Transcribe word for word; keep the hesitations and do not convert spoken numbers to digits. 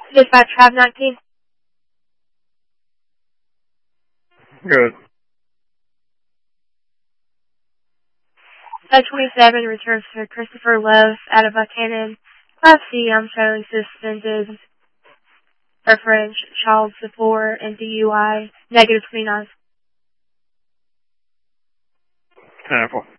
Dispatch five nineteen. Good. five twenty-seven returns to Christopher Love out of Buchanan. Class C, I'm showing suspended for French, child support, and D U I. Negative twenty-nine. Ten four.